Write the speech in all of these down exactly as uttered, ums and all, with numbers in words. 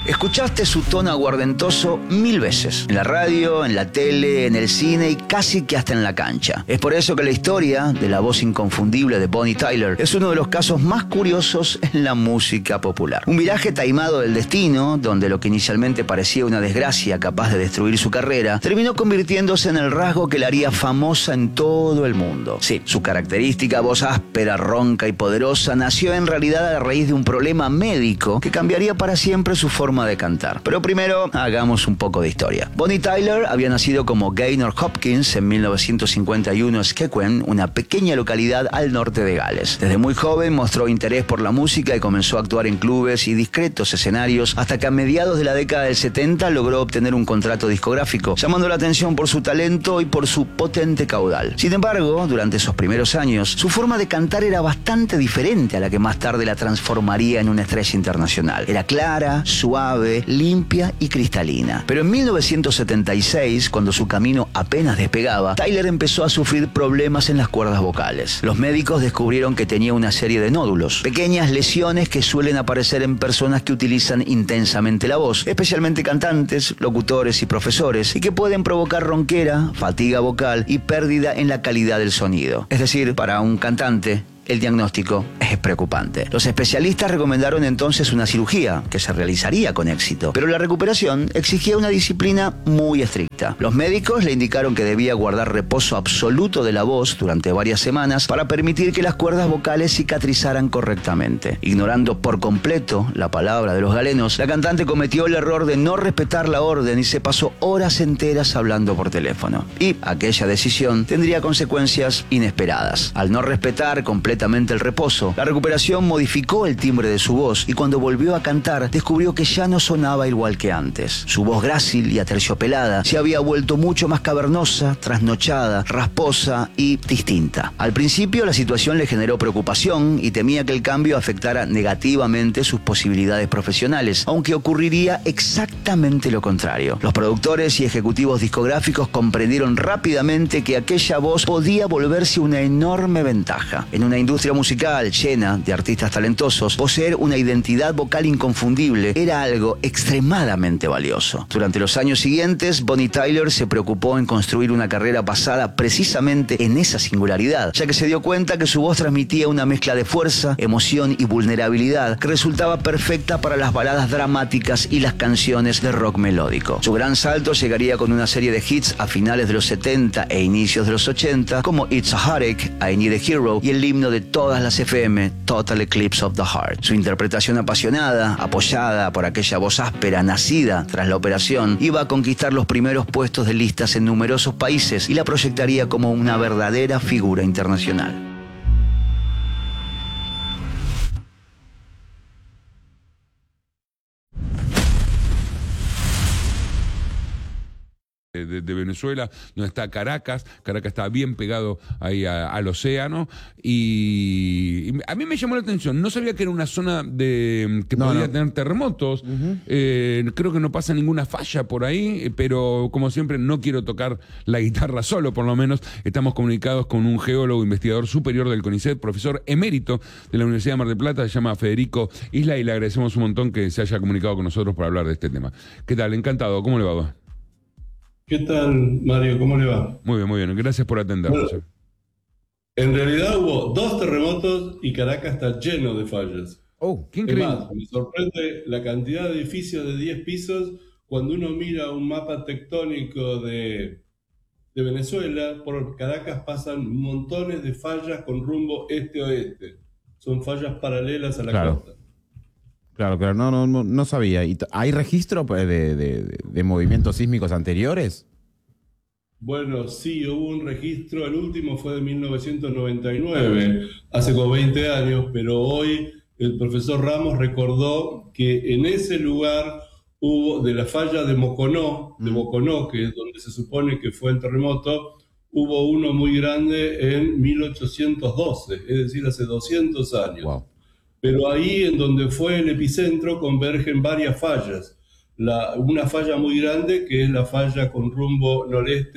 Escuchaste su tono aguardentoso mil veces, en la radio, en la tele, en el cine y casi que hasta en la cancha. Es por eso que la historia de la voz inconfundible de Bonnie Tyler es uno de los casos más curiosos en la música popular. Un viraje taimado del destino, donde lo que inicialmente parecía una desgracia capaz de destruir su carrera, terminó convirtiéndose en el rasgo que la haría famosa en todo el mundo. Sí, su característica voz áspera, ronca y poderosa nació en realidad a raíz de un problema médico que cambiaría para siempre su forma de cantar. Pero primero, hagamos un poco de historia. Bonnie Tyler había nacido como Gaynor Hopkins en mil novecientos cincuenta y uno en Skewen, una pequeña localidad al norte de Gales. Desde muy joven mostró interés por la música y comenzó a actuar en clubes y discretos escenarios hasta que a mediados de la década del setenta logró obtener un contrato discográfico, llamando la atención por su talento y por su potente caudal. Sin embargo, durante esos primeros años, su forma de cantar era bastante diferente a la que más tarde la transformaría en una estrella internacional. Era clara, suave, limpia y cristalina. Pero en mil novecientos setenta y seis, cuando su camino apenas despegaba, Tyler empezó a sufrir problemas en las cuerdas vocales. Los médicos descubrieron que tenía una serie de nódulos, pequeñas lesiones que suelen aparecer en personas que utilizan intensamente la voz, especialmente cantantes, locutores y profesores, y que pueden provocar ronquera, fatiga vocal y pérdida en la calidad del sonido. Es decir, para un cantante, el diagnóstico es preocupante. Los especialistas recomendaron entonces una cirugía que se realizaría con éxito, pero la recuperación exigía una disciplina muy estricta. Los médicos le indicaron que debía guardar reposo absoluto de la voz durante varias semanas para permitir que las cuerdas vocales cicatrizaran correctamente. Ignorando por completo la palabra de los galenos, la cantante cometió el error de no respetar la orden y se pasó horas enteras hablando por teléfono. Y aquella decisión tendría consecuencias inesperadas. Al no respetar completamente el reposo, la recuperación modificó el timbre de su voz y cuando volvió a cantar descubrió que ya no sonaba igual que antes. Su voz grácil y aterciopelada se había vuelto mucho más cavernosa, trasnochada, rasposa y distinta. Al principio la situación le generó preocupación y temía que el cambio afectara negativamente sus posibilidades profesionales, aunque ocurriría exactamente lo contrario. Los productores y ejecutivos discográficos comprendieron rápidamente que aquella voz podía volverse una enorme ventaja. En una industria musical llena de artistas talentosos, poseer una identidad vocal inconfundible era algo extremadamente valioso. Durante los años siguientes, Bonnie Tyler se preocupó en construir una carrera basada precisamente en esa singularidad, ya que se dio cuenta que su voz transmitía una mezcla de fuerza, emoción y vulnerabilidad que resultaba perfecta para las baladas dramáticas y las canciones de rock melódico. Su gran salto llegaría con una serie de hits a finales de los setenta e inicios de los ochenta, como It's a Heartache, I Need a Hero y el himno de todas las F M, Total Eclipse of the Heart. Su interpretación apasionada, apoyada por aquella voz áspera nacida tras la operación, iba a conquistar los primeros puestos de listas en numerosos países y la proyectaría como una verdadera figura internacional. De, de Venezuela, donde está Caracas. Caracas está bien pegado ahí a, al océano y, y a mí me llamó la atención. No sabía que era una zona de que no, podía no. tener terremotos. Uh-huh. eh, creo que no pasa ninguna falla por ahí, pero como siempre no quiero tocar la guitarra solo, por lo menos estamos comunicados con un geólogo investigador superior del CONICET, profesor emérito de la Universidad de Mar del Plata, se llama Federico Isla, y le agradecemos un montón que se haya comunicado con nosotros para hablar de este tema. ¿Qué tal? Encantado. ¿Cómo le va? ¿Qué tal, Mario? ¿Cómo le va? Muy bien, muy bien. Gracias por atendernos. Bueno, en realidad hubo dos terremotos y Caracas está lleno de fallas. Oh, qué increíble. Es más, me sorprende la cantidad de edificios de diez pisos cuando uno mira un mapa tectónico de, de Venezuela. Por Caracas pasan montones de fallas con rumbo este-oeste. Son fallas paralelas a la claro. costa. Claro, claro, no, no, no sabía. ¿Y ¿Hay registro pues, de, de, de movimientos sísmicos anteriores? Bueno, sí, hubo un registro, el último fue de mil novecientos noventa y nueve, hace como veinte años, pero hoy el profesor Ramos recordó que en ese lugar hubo, de la falla de Moconó, de Moconó, que es donde se supone que fue el terremoto, hubo uno muy grande en mil ochocientos doce, es decir, hace doscientos años. Wow. Pero ahí en donde fue el epicentro convergen varias fallas. La, una falla muy grande que es la falla con rumbo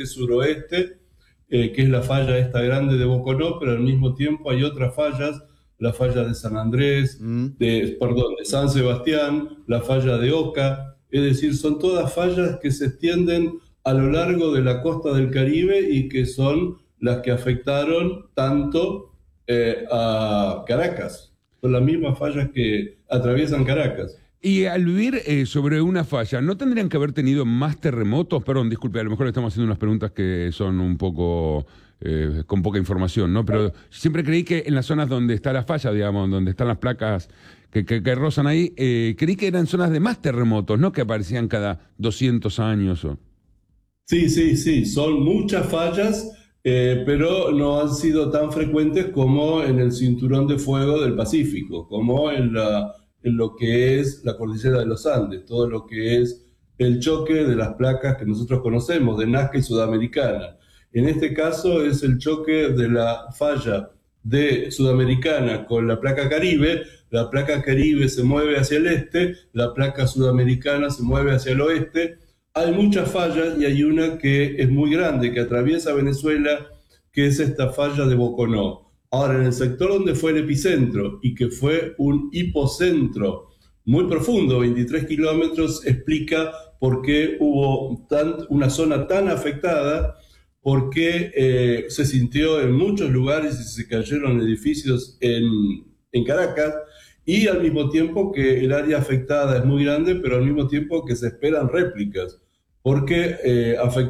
noreste-suroeste, eh, que es la falla esta grande de Boconó, pero al mismo tiempo hay otras fallas la falla de San Andrés, mm. de, perdón, de San Sebastián, la falla de Oca. Es decir, son todas fallas que se extienden a lo largo de la costa del Caribe y que son las que afectaron tanto eh, a Caracas. Son las mismas fallas que atraviesan Caracas. Y al vivir eh, sobre una falla, ¿no tendrían que haber tenido más terremotos? Perdón, disculpe, a lo mejor le estamos haciendo unas preguntas que son un poco eh, con poca información, ¿no? Pero siempre creí que en las zonas donde está la falla, digamos, donde están las placas que, que, que rozan ahí, eh, creí que eran zonas de más terremotos, ¿no? Que aparecían cada doscientos años. O... Sí, sí, sí, son muchas fallas, eh, pero no han sido tan frecuentes como en el cinturón de fuego del Pacífico, como en la... en lo que es la cordillera de los Andes, todo lo que es el choque de las placas que nosotros conocemos, de Nazca y Sudamericana. En este caso es el choque de la falla de Sudamericana con la placa Caribe. La placa Caribe se mueve hacia el este, la placa Sudamericana se mueve hacia el oeste. Hay muchas fallas y hay una que es muy grande, que atraviesa Venezuela, que es esta falla de Boconó. Ahora, en el sector donde fue el epicentro y que fue un hipocentro muy profundo, veintitrés kilómetros, explica por qué hubo tan, una zona tan afectada, por qué eh, se sintió en muchos lugares y se cayeron edificios en, en Caracas, y al mismo tiempo que el área afectada es muy grande, pero al mismo tiempo que se esperan réplicas, porque eh, afectó